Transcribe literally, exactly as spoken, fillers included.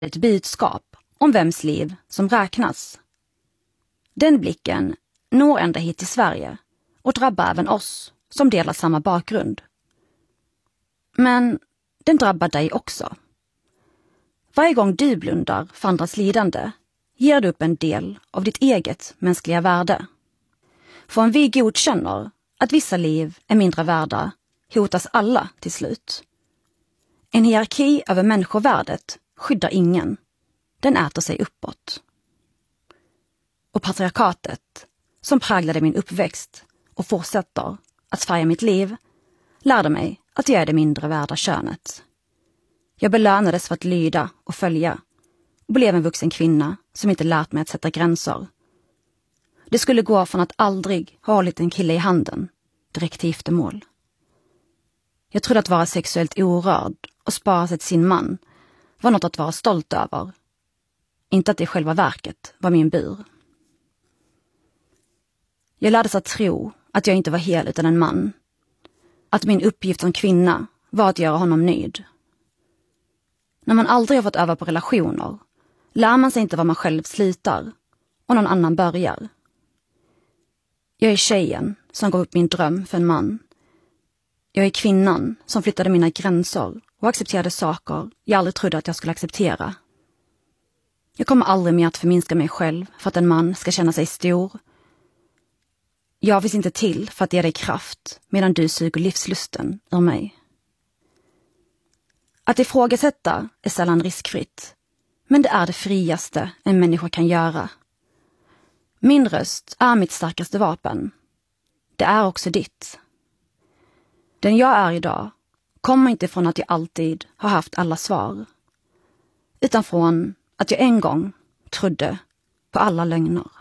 ett budskap om vems liv som räknas. Den blicken når ända hit till Sverige och drabbar även oss som delar samma bakgrund. Men den drabbar dig också. Varje gång du blundar för andras lidande ger du upp en del av ditt eget mänskliga värde. För om vi godkänner att vissa liv är mindre värda hotas alla till slut. En hierarki över människovärdet skyddar ingen. Den äter sig uppåt. Och patriarkatet, som präglade min uppväxt och fortsätter att färga mitt liv, lärde mig att jag är det mindre värda könet. Jag belönades för att lyda och följa och blev en vuxen kvinna som inte lärt mig att sätta gränser. Det skulle gå från att aldrig ha hållit en kille i handen direkt till giftermål. Jag trodde att vara sexuellt orörd och spara sig till sin man var något att vara stolt över. Inte att det i själva verket var min bur. Jag lärdes att tro att jag inte var hel utan en man. Att min uppgift som kvinna var att göra honom nöjd. När man aldrig har fått öva på relationer lär man sig inte vad man själv slutar och någon annan börjar. Jag är tjejen som gav upp min dröm för en man. Jag är kvinnan som flyttade mina gränser och accepterade saker jag aldrig trodde att jag skulle acceptera. Jag kommer aldrig mer att förminska mig själv för att en man ska känna sig stor. Jag finns inte till för att ge dig kraft medan du suger livslusten ur mig. Att ifrågasätta är sällan riskfritt, men det är det friaste en människa kan göra. Min röst är mitt starkaste vapen. Det är också ditt. Den jag är idag kommer inte från att jag alltid har haft alla svar, utan från att jag en gång trodde på alla lögner.